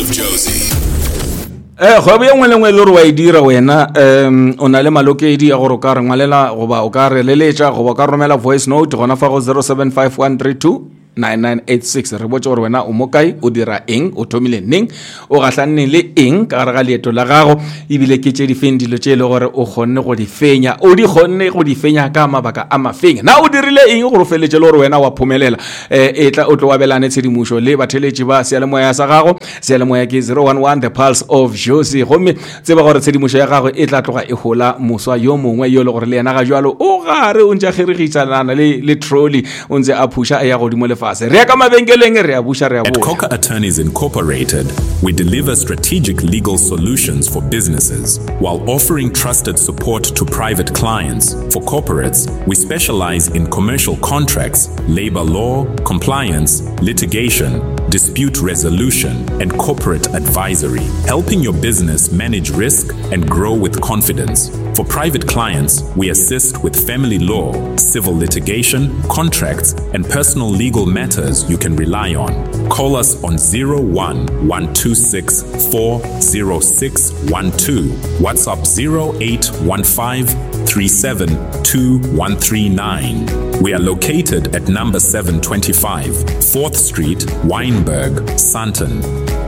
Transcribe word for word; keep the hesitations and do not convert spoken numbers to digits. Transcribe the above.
of Josie. Eh go be ngwe le ngwe le re wa idira wena um o na le malokedi a gore o ka re ngwalela goba o ka re leletša goba o ka romela voice note gona fa go zero seven five one three two nine nine eight six re botse gore wena o mo kae o dira eng o thomile neng o gatlhanne le eng ka gare ga leeto la gago ebile ke tše di feng dilo tše e le gore o kgonne go di fenya o di kgonne go di fenya ka mabaka a mafeng na o dirile eng gore o feletse le gore wena wa phomelela eh e tla o tlo wa belane tshedimušo le batheletši ba sealemoya sa gago sealemoya ke zero one one the pulse of Josie gomme tseba gore tshedimušo ya gago e tla tloga e gola moswa yo mongwe yo le gore le yena ga jalo o gare o ntša kgerigišanana le le trolley o ntse a phusha a ya godimo le At Coca Attorneys Incorporated, we deliver strategic legal solutions for businesses while offering trusted support to private clients. For corporates, we specialize in commercial contracts, labor law, compliance, litigation, dispute resolution, and corporate advisory, helping your business manage risk and grow with confidence. For private clients, we assist with family law, civil litigation, contracts, and personal legal matters you can rely on. Call us on zero one one two six four zero six one two, WhatsApp zero eight one five three seven two one three nine. We are located at number seven twenty-five, fourth Street, Wynberg, Sandton.